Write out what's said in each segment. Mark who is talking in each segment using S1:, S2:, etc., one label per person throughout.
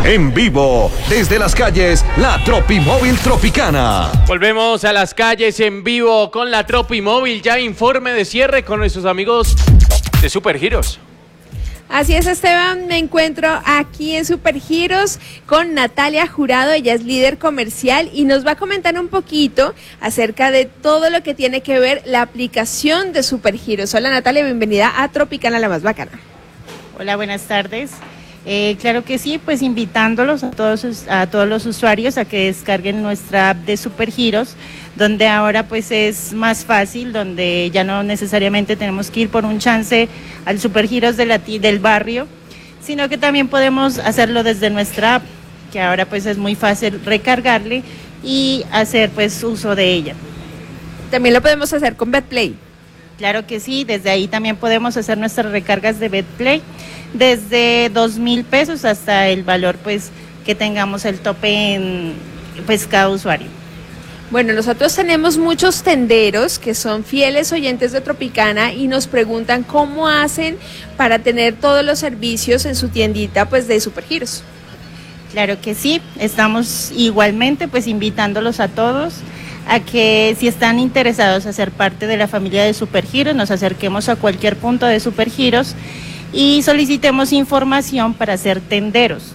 S1: En vivo, desde las calles, la Tropimóvil Tropicana.
S2: Volvemos a las calles en vivo con la Tropimóvil. Ya informe de cierre con nuestros amigos de Supergiros.
S3: Así es, Esteban, me encuentro aquí en Supergiros con Natalia Jurado, ella es líder comercial y nos va a comentar un poquito acerca de todo lo que tiene que ver la aplicación de Supergiros. Hola Natalia, bienvenida a Tropicana, la más bacana.
S4: Hola, buenas tardes. Claro que sí, pues invitándolos a todos los usuarios a que descarguen nuestra app de Supergiros, donde ahora pues es más fácil, donde ya no necesariamente tenemos que ir por un chance al Supergiros del barrio, sino que también podemos hacerlo desde nuestra app, que ahora pues es muy fácil recargarle y hacer pues uso de ella.
S3: También lo podemos hacer con BetPlay.
S4: Claro que sí, desde ahí también podemos hacer nuestras recargas de BetPlay, desde 2,000 pesos hasta el valor pues que tengamos el tope en pues cada usuario.
S3: Bueno, nosotros tenemos muchos tenderos que son fieles oyentes de Tropicana y nos preguntan cómo hacen para tener todos los servicios en su tiendita pues de Supergiros.
S4: Claro que sí, estamos igualmente pues invitándolos a todos a que si están interesados a ser parte de la familia de Supergiros, nos acerquemos a cualquier punto de Supergiros y solicitemos información para ser tenderos.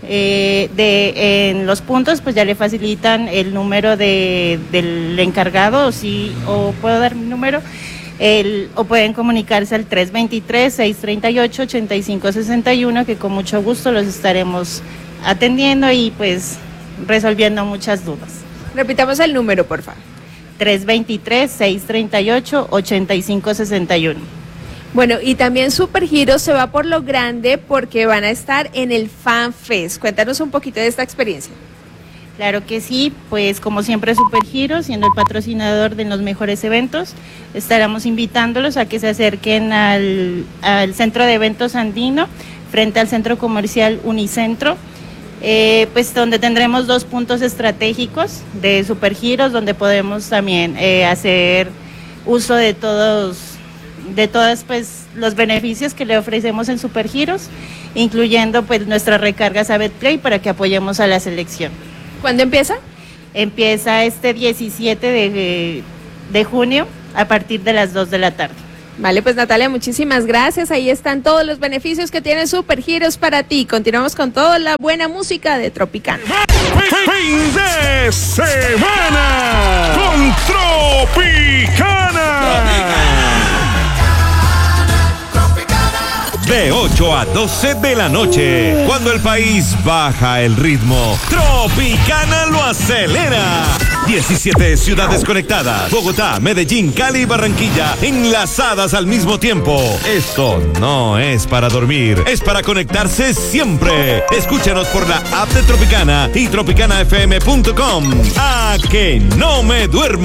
S4: En los puntos pues ya le facilitan el número del encargado, o puedo dar mi número, o pueden comunicarse al 323-638-8561, que con mucho gusto los estaremos atendiendo y pues resolviendo muchas dudas.
S3: Repitamos el número, por favor.
S4: 323-638-8561.
S3: Bueno, y también Supergiros se va por lo grande porque van a estar en el FanFest. Cuéntanos un poquito de esta experiencia.
S4: Claro que sí, pues como siempre Supergiros, siendo el patrocinador de los mejores eventos, estaremos invitándolos a que se acerquen al Centro de Eventos Andino, frente al Centro Comercial Unicentro, pues donde tendremos 2 puntos estratégicos de Supergiros, donde podemos también hacer uso de todos pues los beneficios que le ofrecemos en Supergiros, incluyendo pues nuestras recargas a BetPlay para que apoyemos a la selección.
S3: ¿Cuándo empieza?
S4: Empieza este 17 de junio a partir de las 2 de la tarde.
S3: Vale, pues Natalia, muchísimas gracias. Ahí están todos los beneficios que tiene Supergiros para ti. Continuamos con toda la buena música de Tropicana.
S1: Fin de semana con Tropicana. De 8 a 12 de la noche, cuando el país baja el ritmo, Tropicana lo acelera. 17 ciudades conectadas, Bogotá, Medellín, Cali y Barranquilla, enlazadas al mismo tiempo. Esto no es para dormir, es para conectarse siempre. Escúchanos por la app de Tropicana y tropicanafm.com. ¡A que no me duermo!